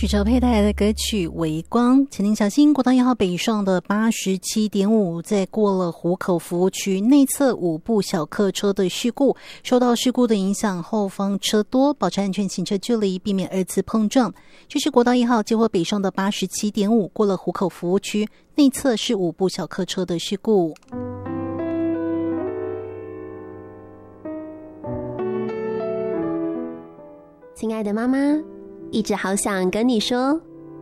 许哲佩带来的歌曲《微光》。前听小心国道1号北上的 87.5 在过了湖口服务区内侧5部小客车的事故，受到事故的影响，后方车多，保持安全行车距离，避免二次碰撞。这是国道1号接获北上的 87.5 过了湖口服务区内侧是5部小客车的事故。 亲爱的妈妈，一直好想跟你说。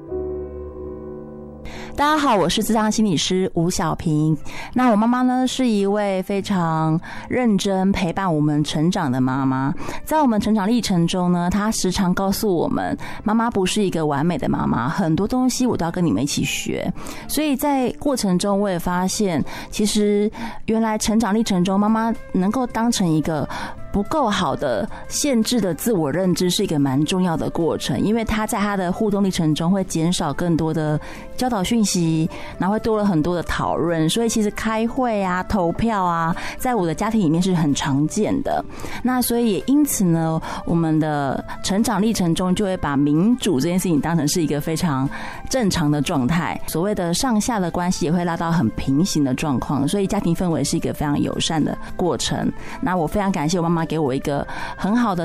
大家好，我是諮商心理师吴小平。那我妈妈呢，是一位非常认真陪伴我们成长的妈妈。在我们成长历程中呢，她时常告诉我们，妈妈不是一个完美的妈妈，很多东西我都要跟你们一起学。所以在过程中，我也发现，其实原来成长历程中，妈妈能够当成一个不够好的限制的自我认知是一个蛮重要的过程，因为他在他的互动历程中会减少更多的教导讯息，然后会多了很多的讨论，所以其实开会啊、投票啊，在我的家庭里面是很常见的。那所以也因此呢，我们的成长历程中就会把民主这件事情当成是一个非常正常的状态，所谓的上下的关系也会拉到很平行的状况，所以家庭氛围是一个非常友善的过程。那我非常感谢我妈妈给我一个很好的